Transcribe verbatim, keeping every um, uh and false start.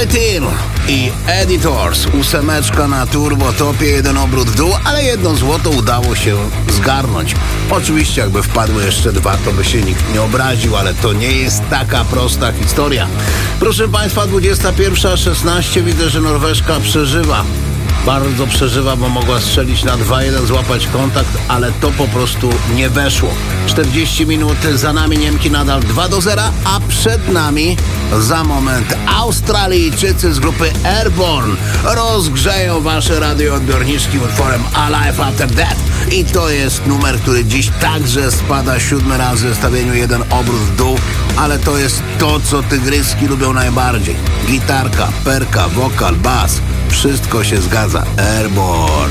Till i Editors. Ósemeczka na turbo topie, jeden obrót w dół, ale jedno złoto udało się zgarnąć. Oczywiście jakby wpadły jeszcze dwa, to by się nikt nie obraził, ale to nie jest taka prosta historia. Proszę Państwa, dwudziesta pierwsza szesnaście, widzę, że Norweżka przeżywa. Bardzo przeżywa, bo mogła strzelić na dwa jeden, złapać kontakt, ale to po prostu nie weszło. czterdzieści minut za nami, Niemki nadal dwa do zera, a przed nami za moment Australijczycy z grupy Airborne rozgrzeją wasze radioodbiorniczki utworem Alive After Death. I to jest numer, który dziś także spada siódmy raz w zestawieniu, jeden obrót w dół, ale to jest to, co tygryski lubią najbardziej. Gitarka, perka, wokal, bas. Wszystko się zgadza. Airborne.